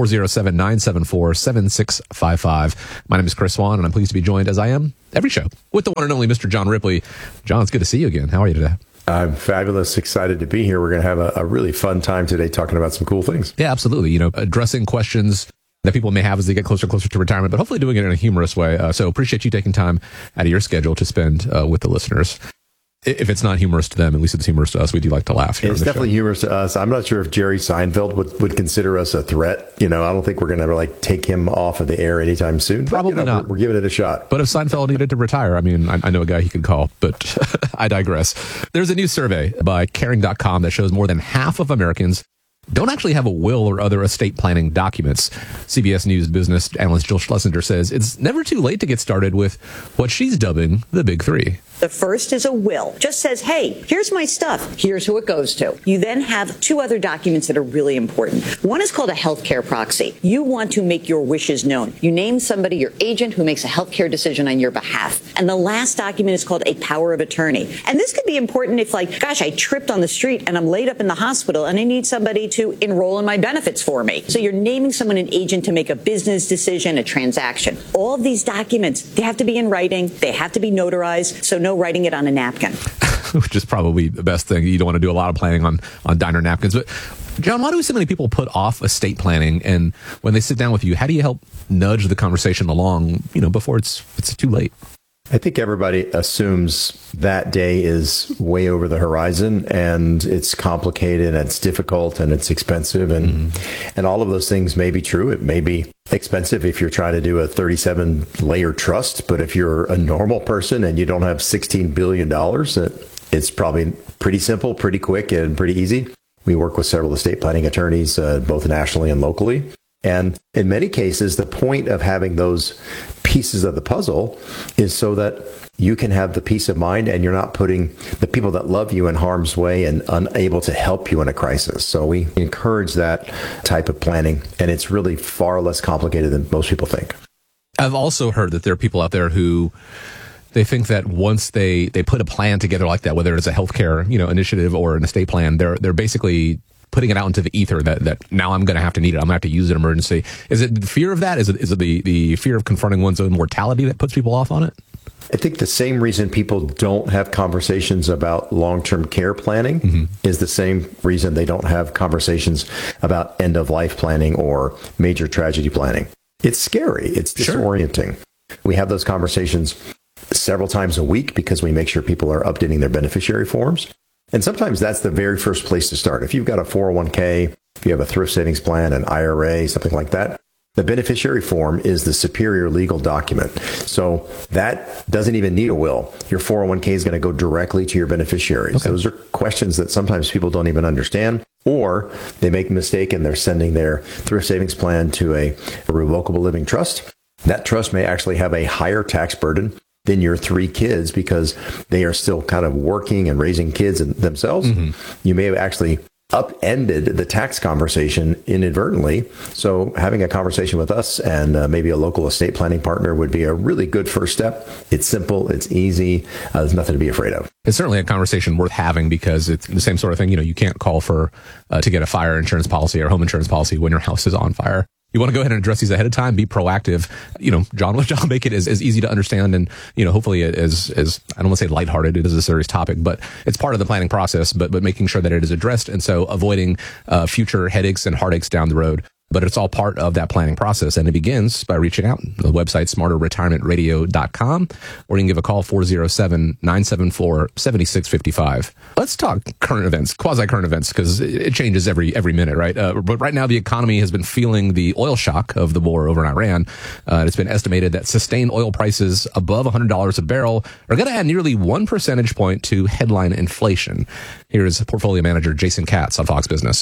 S19: 407-974-7655. My name is Chris Swan, and I'm pleased to be joined, as I am every show, with the one and only Mr. John Ripley. John, it's good to see you again. How are you today?
S20: I'm fabulous. Excited to be here. We're going to have a really fun time today talking about some cool things.
S19: Yeah, absolutely. You know, addressing questions that people may have as they get closer and closer to retirement, but hopefully doing it in a humorous way. So appreciate you taking time out of your schedule to spend with the listeners. If it's not humorous to them, at least it's humorous to us. We do like to laugh here.
S20: It's definitely humorous to us. I'm not sure if Jerry Seinfeld would consider us a threat. You know, I don't think we're going to take him off of the air anytime soon.
S19: Probably not.
S20: We're giving it a shot.
S19: But if Seinfeld needed to retire, I mean, I know a guy he could call, but I digress. There's a new survey by Caring.com that shows more than half of Americans don't actually have a will or other estate planning documents. CBS News business analyst Jill Schlesinger says it's never too late to get started with what she's dubbing the big three.
S21: The first is a will. Just says, hey, here's my stuff. Here's who it goes to. You then have two other documents that are really important. One is called a healthcare proxy. You want to make your wishes known. You name somebody, your agent, who makes a healthcare decision on your behalf. And the last document is called a power of attorney. And this could be important if, gosh, I tripped on the street and I'm laid up in the hospital and I need somebody to enroll in my benefits for me. So you're naming someone an agent to make a business decision, a transaction. All of these documents, they have to be in writing. They have to be notarized. So no writing it on a napkin.
S19: Which is probably the best thing. You don't want to do a lot of planning on diner napkins. But John, why do so many people put off estate planning? And when they sit down with you, how do you help nudge the conversation along, before it's too late?
S20: I think everybody assumes that day is way over the horizon and it's complicated and it's difficult and it's expensive and all of those things may be true. It may be expensive if you're trying to do a 37-layer trust, but if you're a normal person and you don't have $16 billion, it's probably pretty simple, pretty quick, and pretty easy. We work with several estate planning attorneys, both nationally and locally. And in many cases, the point of having those pieces of the puzzle is so that you can have the peace of mind and you're not putting the people that love you in harm's way and unable to help you in a crisis. So we encourage that type of planning, and it's really far less complicated than most people think.
S19: I've also heard that there are people out there who they think that once they put a plan together like that, whether it's a healthcare initiative or an estate plan, they're basically putting it out into the ether that now I'm going to have to need it. I'm going to have to use it in emergency. Is it the fear of that? Is it the fear of confronting one's own mortality that puts people off on it?
S20: I think the same reason people don't have conversations about long-term care planning is the same reason they don't have conversations about end-of-life planning or major tragedy planning. It's scary. It's disorienting. We have those conversations several times a week because we make sure people are updating their beneficiary forms. And sometimes that's the very first place to start. If you've got a 401k, if you have a thrift savings plan, an IRA, something like that, the beneficiary form is the superior legal document. So that doesn't even need a will. Your 401k is going to go directly to your beneficiaries. Okay. Those are questions that sometimes people don't even understand, or they make a mistake and they're sending their thrift savings plan to a revocable living trust. That trust may actually have a higher tax burden than your 3 kids because they are still kind of working and raising kids themselves. You may have actually upended the tax conversation inadvertently. So having a conversation with us and maybe a local estate planning partner would be a really good first step. It's simple. It's easy. There's nothing to be afraid of.
S19: It's certainly a conversation worth having because it's the same sort of thing. You can't call for to get a fire insurance policy or home insurance policy when your house is on fire. You want to go ahead and address these ahead of time, be proactive. John make it as easy to understand and, hopefully as I don't want to say lighthearted, it is a serious topic, but it's part of the planning process, but making sure that it is addressed. And so avoiding future headaches and heartaches down the road. But it's all part of that planning process. And it begins by reaching out. The website, smarterretirementradio.com, or you can give a call, 407-974-7655. Let's talk current events, quasi-current events, because it changes every minute, right? But right now, the economy has been feeling the oil shock of the war over in Iran. It's been estimated that sustained oil prices above $100 a barrel are going to add nearly 1 percentage point to headline inflation. Here's portfolio manager Jason Katz on Fox Business.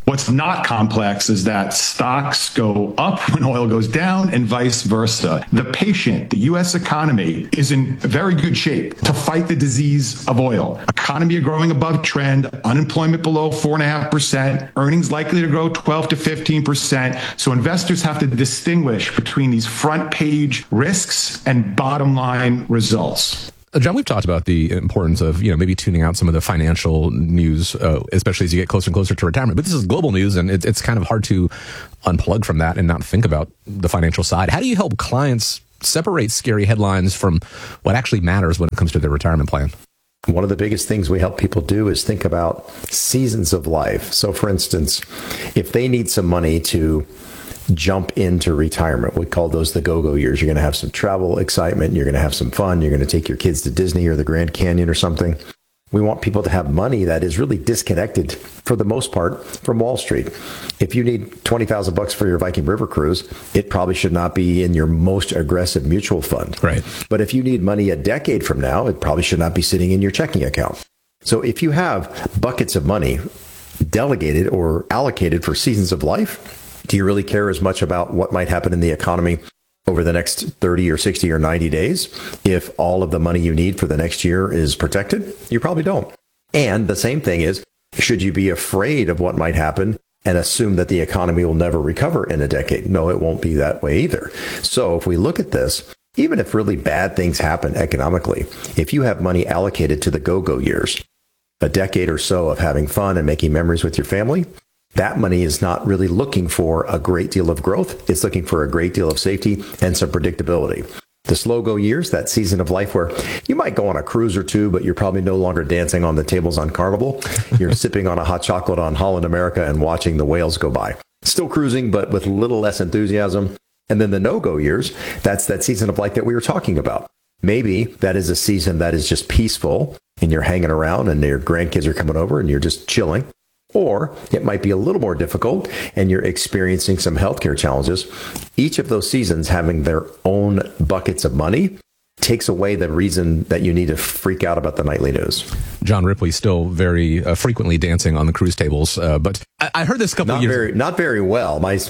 S2: What's not complex is that stocks go up when oil goes down and vice versa. The patient, the U.S. economy, is in very good shape to fight the disease of oil. Economy growing above trend, unemployment below 4.5%, earnings likely to grow 12 to 15%. So investors have to distinguish between these front page risks and bottom line results.
S19: John, we've talked about the importance of, maybe tuning out some of the financial news, especially as you get closer and closer to retirement. But this is global news, and it's kind of hard to unplug from that and not think about the financial side. How do you help clients separate scary headlines from what actually matters when it comes to their retirement plan?
S20: One of the biggest things we help people do is think about seasons of life. So, for instance, if they need some money to jump into retirement, we call those the go-go years. You're going to have some travel excitement. You're going to have some fun. You're going to take your kids to Disney or the Grand Canyon or something. We want people to have money that is really disconnected, for the most part, from Wall Street. If you need $20,000 for your Viking River cruise, it probably should not be in your most aggressive mutual fund.
S19: Right.
S20: But if you need money a decade from now, it probably should not be sitting in your checking account. So if you have buckets of money delegated or allocated for seasons of life, do you really care as much about what might happen in the economy over the next 30 or 60 or 90 days if all of the money you need for the next year is protected? You probably don't. And the same thing is, should you be afraid of what might happen and assume that the economy will never recover in a decade? No, it won't be that way either. So if we look at this, even if really bad things happen economically, if you have money allocated to the go-go years, a decade or so of having fun and making memories with your family, that money is not really looking for a great deal of growth. It's looking for a great deal of safety and some predictability. The slow-go years, that season of life where you might go on a cruise or two, but you're probably no longer dancing on the tables on Carnival. You're sipping on a hot chocolate on Holland America and watching the whales go by. Still cruising, but with a little less enthusiasm. And then the no-go years, that's that season of life that we were talking about. Maybe that is a season that is just peaceful and you're hanging around and your grandkids are coming over and you're just chilling. Or it might be a little more difficult and you're experiencing some healthcare challenges. Each of those seasons having their own buckets of money takes away the reason that you need to freak out about the nightly news.
S19: John Ripley still very frequently dancing on the cruise tables, but I heard this a couple of years.
S20: Not very well. My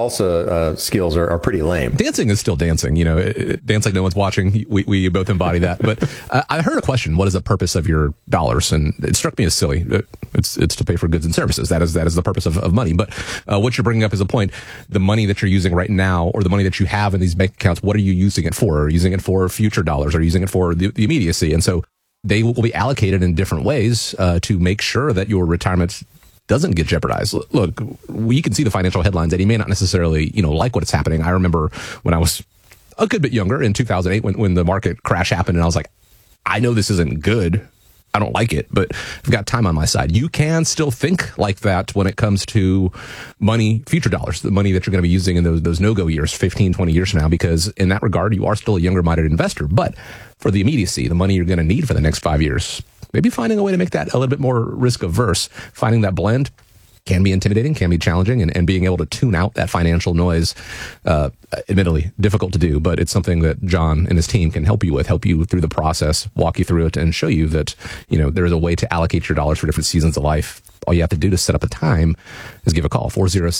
S20: salsa skills are pretty lame.
S19: Dancing is still dancing. Dance like no one's watching. We both embody that. But I heard a question: what is the purpose of your dollars? And it struck me as silly. It's to pay for goods and services. That is the purpose of money. But what you're bringing up is a point. The money that you're using right now, or the money that you have in these bank accounts, what are you using it for? Are you using it for future dollars? Are you using it for the immediacy? And so they will be allocated in different ways to make sure that your retirement doesn't get jeopardized. Look, we can see the financial headlines that you may not necessarily, like what's happening. I remember when I was a good bit younger in 2008 when the market crash happened, and I was like, I know this isn't good. I don't like it, but I've got time on my side. You can still think like that when it comes to money, future dollars, the money that you're going to be using in those no-go years, 15, 20 years from now, because in that regard, you are still a younger-minded investor. But for the immediacy, the money you're going to need for the next 5 years, maybe finding a way to make that a little bit more risk-averse, finding that blend can be intimidating, can be challenging, and being able to tune out that financial noise, admittedly difficult to do, but it's something that John and his team can help you with, help you through the process, walk you through it, and show you that, there is a way to allocate your dollars for different seasons of life. All you have to do to set up a time is give a call,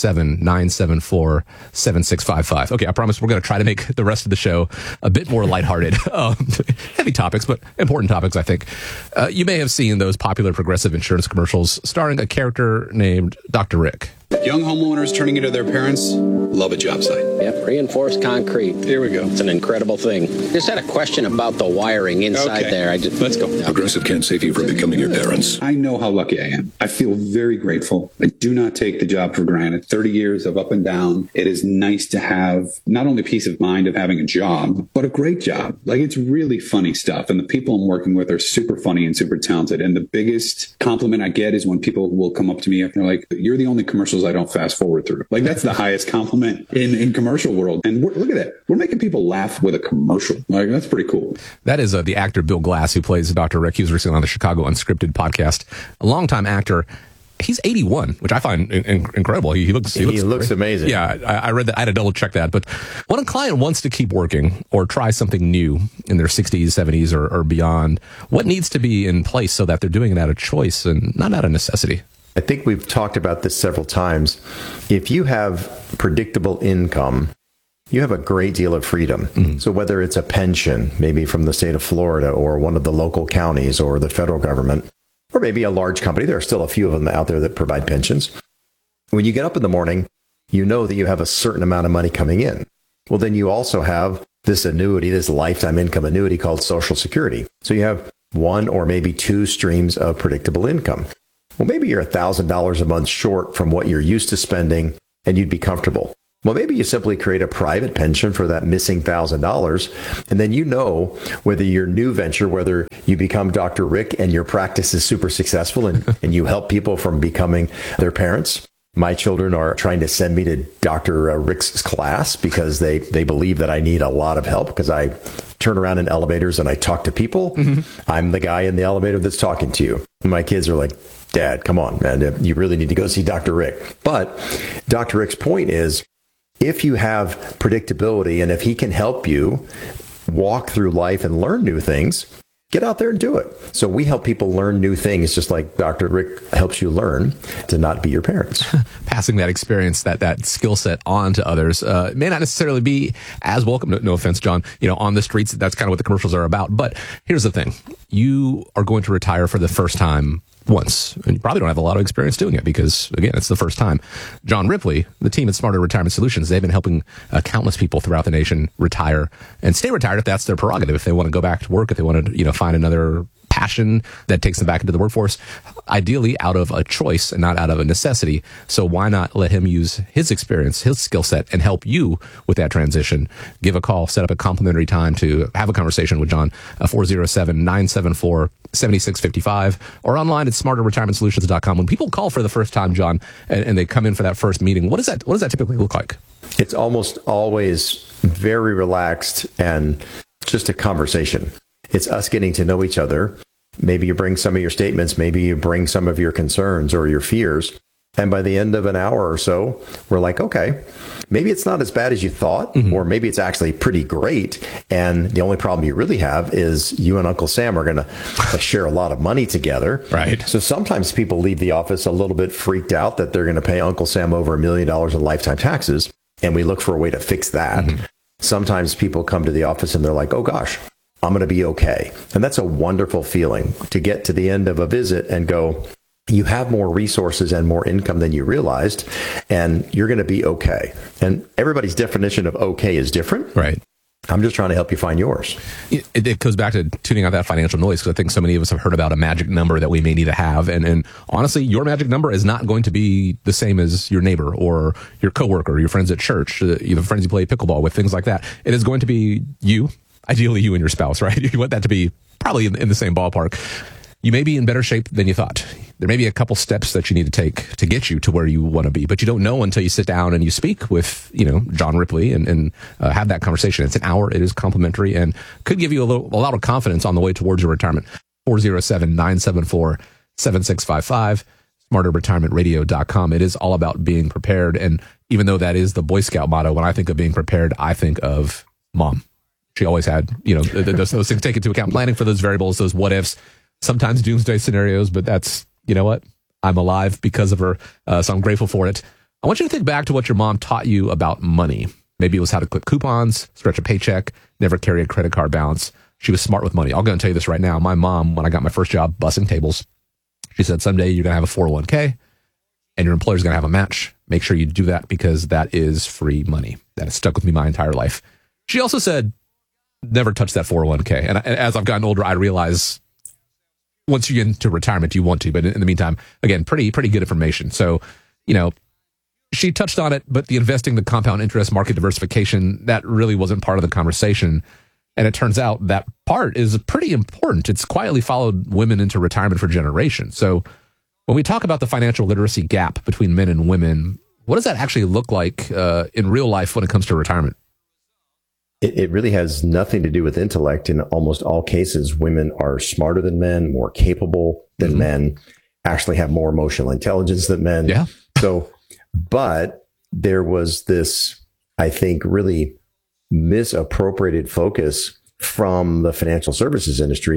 S19: 407-974-7655. Okay, I promise we're going to try to make the rest of the show a bit more lighthearted. Heavy topics, but important topics, I think. You may have seen those popular Progressive insurance commercials starring a character named Dr. Rick.
S22: Young homeowners turning into their parents love a job site.
S23: Yep, reinforced concrete.
S22: Here we go.
S23: It's an incredible thing. Just had a question about the wiring inside there.
S22: Let's go.
S23: Progressive can't save you from becoming your parents.
S22: I know how lucky I am. I feel very grateful. I do not take the job for granted. 30 years of up and down. It is nice to have not only peace of mind of having a job, but a great job. Like, it's really funny stuff. And the people I'm working with are super funny and super talented. And the biggest compliment I get is when people will come up to me after, like, you're the only commercials I don't fast forward through. Like, that's the highest compliment in commercial world. And look at that. We're making people laugh with a commercial. Like, that's pretty cool.
S19: That is the actor Bill Glass, who plays Dr. Rick. He was recently on the Chicago Unscripted podcast. A longtime actor. He's 81, which I find incredible. He looks
S20: amazing.
S19: Yeah, I read that. I had to double check that. But when a client wants to keep working or try something new in their 60s, 70s, or beyond, what needs to be in place so that they're doing it out of choice and not out of necessity?
S20: I think we've talked about this several times. If you have predictable income, you have a great deal of freedom. Mm-hmm. So whether it's a pension, maybe from the state of Florida or one of the local counties or the federal government, or maybe a large company, there are still a few of them out there that provide pensions. When you get up in the morning, you know that you have a certain amount of money coming in. Well, then you also have this annuity, this lifetime income annuity called Social Security. So you have one or maybe two streams of predictable income. Well, maybe you're $1,000 a month short from what you're used to spending and you'd be comfortable. Well, maybe you simply create a private pension for that missing $1,000. And then you know whether your new venture, whether you become Dr. Rick and your practice is super successful and you help people from becoming their parents. My children are trying to send me to Dr. Rick's class because they believe that I need a lot of help because I turn around in elevators and I talk to people. Mm-hmm. I'm the guy in the elevator that's talking to you. And my kids are like, Dad, come on, man. You really need to go see Dr. Rick. But Dr. Rick's point is, if you have predictability and if he can help you walk through life and learn new things, get out there and do it. So we help people learn new things, just like Dr. Rick helps you learn to not be your parents.
S19: Passing that experience, that skill set on to others may not necessarily be as welcome. No offense, John, on the streets. That's kind of what the commercials are about. But here's the thing. You are going to retire for the first time once, and you probably don't have a lot of experience doing it because, again, it's the first time. John Ripley, the team at Smarter Retirement Solutions, they've been helping countless people throughout the nation retire and stay retired if that's their prerogative. If they want to go back to work, if they want to, find another passion that takes them back into the workforce, ideally out of a choice and not out of a necessity. So why not let him use his experience, his skill set, and help you with that transition? Give a call, set up a complimentary time to have a conversation with John, 407-974-7655, or online at smarterretirementsolutions.com. When people call for the first time, John, and they come in for that first meeting, what does that typically look like?
S20: It's almost always very relaxed and just a conversation. It's us getting to know each other. Maybe you bring some of your statements, maybe you bring some of your concerns or your fears. And by the end of an hour or so, we're like, okay, maybe it's not as bad as you thought, mm-hmm. or maybe it's actually pretty great. And the only problem you really have is you and Uncle Sam are going to share a lot of money together.
S19: Right.
S20: So sometimes people leave the office a little bit freaked out that they're going to pay Uncle Sam over $1 million in lifetime taxes. And we look for a way to fix that. Mm-hmm. Sometimes people come to the office and they're like, oh gosh, I'm going to be okay. And that's a wonderful feeling to get to the end of a visit and go, you have more resources and more income than you realized, and you're going to be okay. And everybody's definition of okay is different.
S19: Right.
S20: I'm just trying to help you find yours.
S19: It goes back to tuning out that financial noise, because I think so many of us have heard about a magic number that we may need to have. And honestly, your magic number is not going to be the same as your neighbor or your coworker, your friends at church, the friends you play pickleball with, things like that. It is going to be you. Ideally, you and your spouse, right? You want that to be probably in the same ballpark. You may be in better shape than you thought. There may be a couple steps that you need to take to get you to where you want to be, but you don't know until you sit down and you speak with, John Ripley and have that conversation. It's an hour. It is complimentary and could give you a lot of confidence on the way towards your retirement. 407-974-7655, smarterretirementradio.com. It is all about being prepared. And even though that is the Boy Scout motto, when I think of being prepared, I think of Mom. She always had, those things take into account, planning for those variables, those what ifs, sometimes doomsday scenarios, but that's, you know what? I'm alive because of her, so I'm grateful for it. I want you to think back to what your mom taught you about money. Maybe it was how to clip coupons, stretch a paycheck, never carry a credit card balance. She was smart with money. I'm going to tell you this right now. My mom, when I got my first job bussing tables, she said, someday you're going to have a 401k and your employer's going to have a match. Make sure you do that because that is free money. That has stuck with me my entire life. She also said, never touch that 401k. And as I've gotten older, I realize once you get into retirement, you want to. But in the meantime, again, pretty good information. So, she touched on it, but the investing, the compound interest, market diversification, that really wasn't part of the conversation. And it turns out that part is pretty important. It's quietly followed women into retirement for generations. So when we talk about the financial literacy gap between men and women, what does that actually look like in real life when it comes to retirement?
S20: It really has nothing to do with intellect. In almost all cases, women are smarter than men, more capable than mm-hmm. men, actually have more emotional intelligence than men.
S19: Yeah.
S20: So, but there was this, I think, really misappropriated focus from the financial services industry that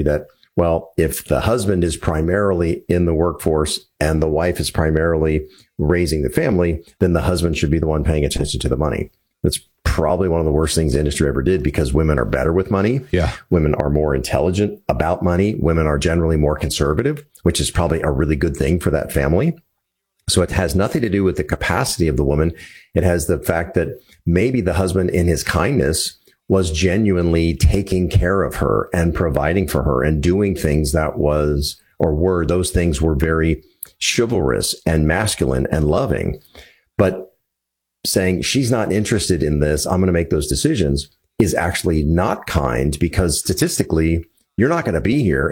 S20: Well, if the husband is primarily in the workforce and the wife is primarily raising the family, then the husband should be the one paying attention to the money. That's probably one of the worst things the industry ever did, because women are better with money.
S19: Yeah.
S20: Women are more intelligent about money. Women are generally more conservative, which is probably a really good thing for that family. So it has nothing to do with the capacity of the woman. It has the fact that maybe the husband, in his kindness, was genuinely taking care of her and providing for her and doing things that those things were very chivalrous and masculine and loving. But saying she's not interested in this, I'm going to make those decisions, is actually not kind, because statistically, you're not going to be here